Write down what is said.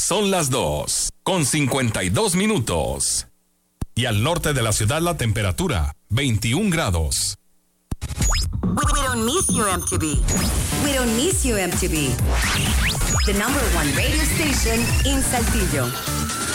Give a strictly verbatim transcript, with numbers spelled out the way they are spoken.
Son las dos, con cincuenta y dos minutos. Y al norte de la ciudad la temperatura, veintiún grados. We, we don't miss you, M T V. We don't miss you, M T V. The number one radio station in Saltillo.